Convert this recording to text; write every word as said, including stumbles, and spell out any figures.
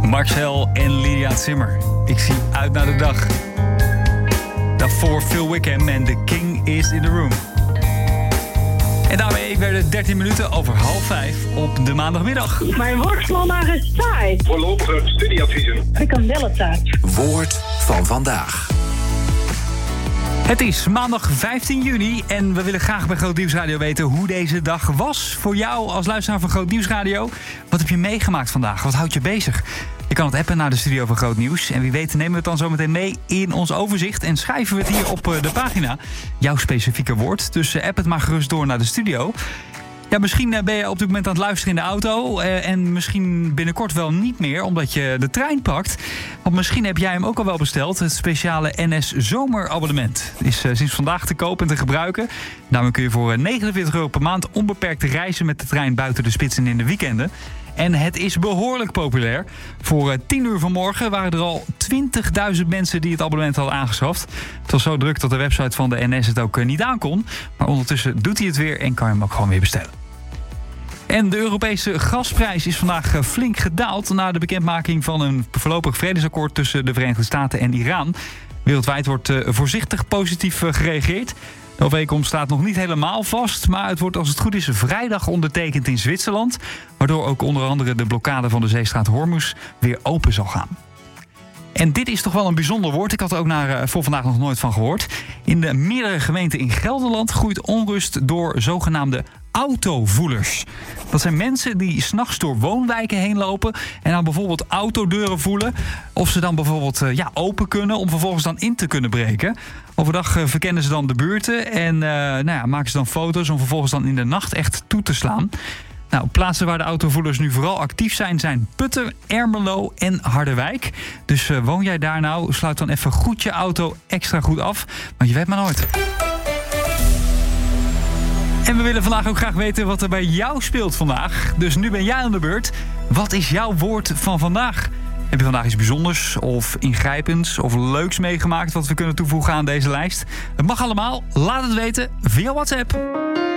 Marcel en Lydia Zimmer. Ik zie uit naar de dag. Daarvoor Phil Wickham en The King is in the Room. En daarmee werden het dertien minuten over half vijf op de maandagmiddag. Mijn worstmama is saai. Voorlopige studieadviezen. Ik kan wel het uit. Woord van vandaag. Het is maandag vijftien juni en we willen graag bij Groot Nieuwsradio weten hoe deze dag was voor jou als luisteraar van Groot Nieuwsradio. Wat heb je meegemaakt vandaag? Wat houdt je bezig? Je kan het appen naar de studio van Groot Nieuws. En wie weet nemen we het dan zo meteen mee in ons overzicht. En schrijven we het hier op de pagina. Jouw specifieke woord. Dus app het maar gerust door naar de studio. Ja, misschien ben je op dit moment aan het luisteren in de auto. En misschien binnenkort wel niet meer, omdat je de trein pakt. Want misschien heb jij hem ook al wel besteld. Het speciale N S Zomerabonnement is sinds vandaag te koop en te gebruiken. Daarmee kun je voor negenenveertig euro per maand onbeperkt reizen met de trein buiten de spits en in de weekenden. En het is behoorlijk populair. Voor tien uur vanmorgen waren er al twintigduizend mensen die het abonnement hadden aangeschaft. Het was zo druk dat de website van de N S het ook niet aankon. Maar ondertussen doet hij het weer en kan je hem ook gewoon weer bestellen. En de Europese gasprijs is vandaag flink gedaald na de bekendmaking van een voorlopig vredesakkoord tussen de Verenigde Staten en Iran. Wereldwijd wordt voorzichtig positief gereageerd. De overeenkomst staat nog niet helemaal vast, maar het wordt als het goed is vrijdag ondertekend in Zwitserland, waardoor ook onder andere de blokkade van de zeestraat Hormuz weer open zal gaan. En dit is toch wel een bijzonder woord. Ik had er ook naar, voor vandaag nog nooit van gehoord. In de meerdere gemeenten in Gelderland groeit onrust door zogenaamde autovoelers. Dat zijn mensen die 's nachts door woonwijken heen lopen en dan bijvoorbeeld autodeuren voelen. Of ze dan bijvoorbeeld ja, open kunnen om vervolgens dan in te kunnen breken. Overdag verkennen ze dan de buurten en uh, nou ja, maken ze dan foto's om vervolgens dan in de nacht echt toe te slaan. Nou, plaatsen waar de autovoelers nu vooral actief zijn, zijn Putten, Ermelo en Harderwijk. Dus uh, woon jij daar nou, sluit dan even goed je auto extra goed af, want je weet maar nooit. En we willen vandaag ook graag weten wat er bij jou speelt vandaag. Dus nu ben jij aan de beurt. Wat is jouw woord van vandaag? Heb je vandaag iets bijzonders of ingrijpends of leuks meegemaakt wat we kunnen toevoegen aan deze lijst? Het mag allemaal. Laat het weten via WhatsApp.